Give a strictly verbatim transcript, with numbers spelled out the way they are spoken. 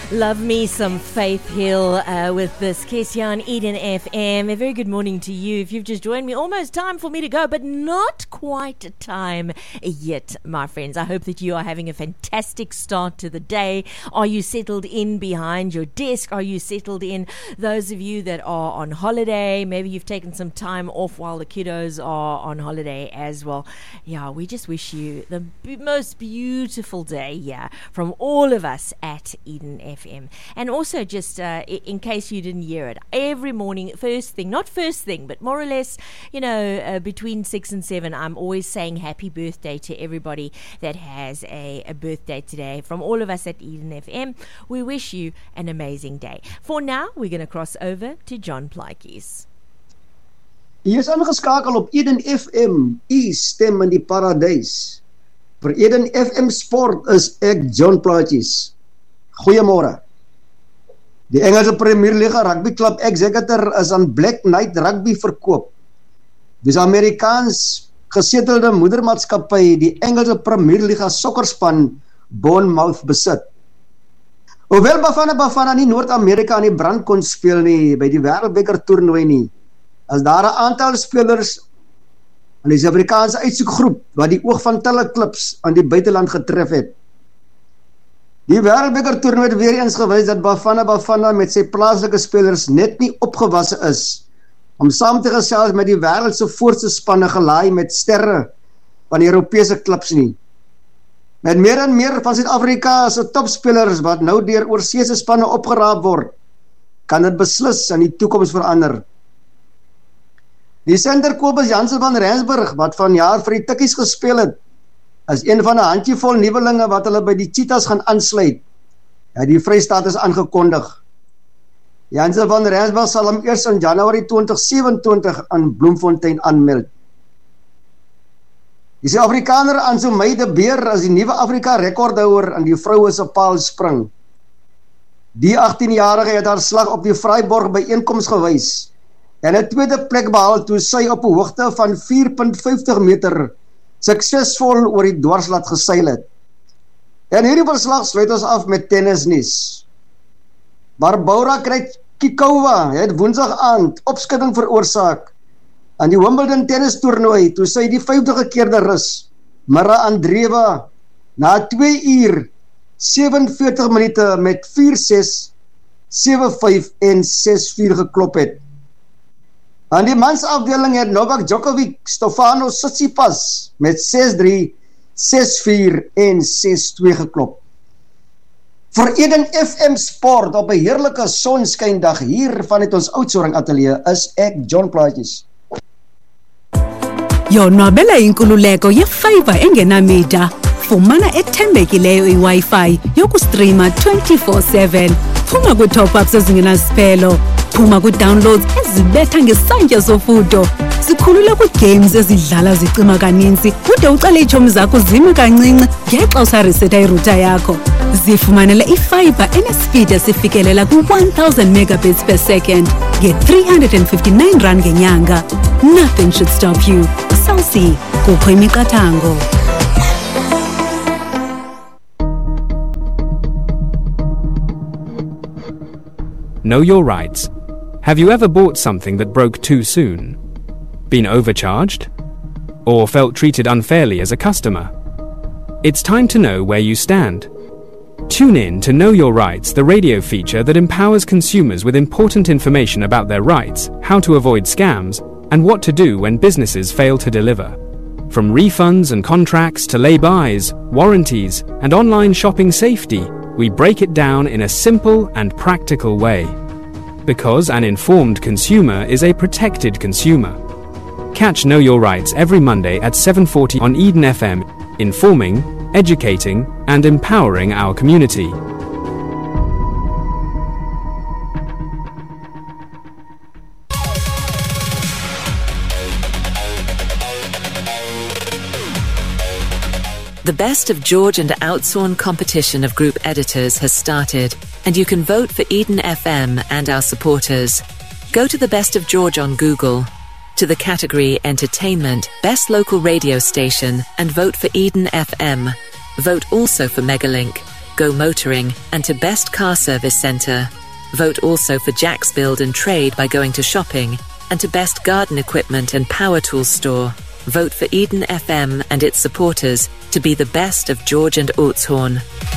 Love me some Faith Hill uh, with this Kessie on Eden F M. A very good morning to you. If you've just joined me, almost time for me to go, but not quite time yet, my friends. I hope that you are having a fantastic start to the day. Are you settled in behind your desk? Are you settled in? Those of you that are on holiday, maybe you've taken some time off while the kiddos are on holiday as well. Yeah, we just wish you the b- most beautiful day, yeah, from all of us at Eden F M. And also, just uh, in case you didn't hear it, every morning, first thing, not first thing, but more or less, you know, uh, between six and seven, I'm always saying happy birthday to everybody that has a, a birthday today. From all of us at Eden F M, we wish you an amazing day. For now, we're going to cross over to John Plaatjes. Jy is aangeskakel op Eden F M, u stem in die paradys. Vir Eden F M Sport is ek John Plaatjes. Goeiemôre. Die Engelse Premier League Rugby Club Executor is aan Black Knight Rugby verkoop. Dis Amerikaans gesetelde moedermaatskappy die Engelse Premier League sokkerspan Bournemouth besit. Hoewel Bafana Bafana nie Noord-Amerika aan die brand kon speel nie by die Wêreldbeker toernooi nie, as daar 'n aantal spelers aan die Suid-Afrikaanse uitsoekgroep wat die oog van talle klubs aan die buiteland getref het. Die Wêreldbeker toernooi het weer eens gewys dat Bafana Bafana met sy plaaslike spelers net nie opgewasse is om saam te gesels met die wêreld se voorste spanne gelaai met sterre van die Europese klubs nie. Met meer en meer van Suid-Afrika se topspelers wat nou deur oorseese spanne opgeraap word, kan dit beslis in die toekoms verander. Die senter Kobus Jansen van Rensburg, wat vanjaar vir die Tikkies gespeel het, is een van 'n handjievol nuwelinge wat hulle by die Cheetahs gaan aansluit. Ja, die vrystaat is aangekondig. Jansen van Rensburg sal hom eers in Januarie twintig sewe-en-twintig aan Bloemfontein aanmeld. Die Suid-Afrikaner Ansumay de Beer is die nuwe Afrika rekordhouer in die vroue se paalspring. Die agtien-jarige het haar slag op die Vryborg byeenkoms gewys en 'n tweede plek behaal toe sy op 'n hoogte van vier komma vyftig meter suksesvol oor die dwarslat geseil het. En hierdie verslag sluit ons af met tennisnuus. Barbora Krejcikova het Woensdag aand opskudding veroorsaak aan die Wimbledon tennis toernooi toe sy die vyfde keerde rus, Mira Andreeva, na twee uur sewe-en-veertig minute met vier ses, sewe vyf en ses vier geklop het. Aan die mansafdeling het Novak Djokovic Stefanos Tsitsipas met ses drie, ses vier en ses twee geklop. Vir Eden F M Sport op 'n heerlike sonskyndag hier vanuit ons Oudtshoorn ateljee is ek John Plaatjes. Yonwabela inkululeko ye-fiber engenamida. Fumana ethembekileyo i-Wi-Fi yokustrima twenty-four seven. Phuma kwi-top-ups ezingenasiphelo. Phuma kwi-downloads ezibetha ngesantya sofudo. Sikhulule kwi-games ezidlala zicima kaninzi ude ucale iitshomi zakho zime kancinci ngexa usariseta irouter yakho. Zifumanele i-fiber enespeed esifikelela ku-one thousand megabits per second nge-three hundred fifty-nine rand ngenyanga. Nothing should stop you. Cell C, kukho imiqathango. Know your rights. Have you ever bought something that broke too soon? Been overcharged? Or felt treated unfairly as a customer? It's time to know where you stand. Tune in to Know Your Rights, the radio feature that empowers consumers with important information about their rights, how to avoid scams, and what to do when businesses fail to deliver. From refunds and contracts to lay-bys, warranties, and online shopping safety, we break it down in a simple and practical way. Because an informed consumer is a protected consumer. Catch Know Your Rights every Monday at seven forty on Eden F M, informing, educating, and empowering our community. The Best of George and Outsorn competition of group editors has started, and you can vote for Eden F M and our supporters. Go to the Best of George on Google, to the category Entertainment, Best Local Radio Station, and vote for Eden F M. Vote also for Megalink. Go Motoring, and to Best Car Service Centre. Vote also for Jack's Build and Trade by going to shopping, and to Best Garden Equipment and Power Tools Store. Vote for Eden F M and its supporters to be the best of George and Oudtshoorn.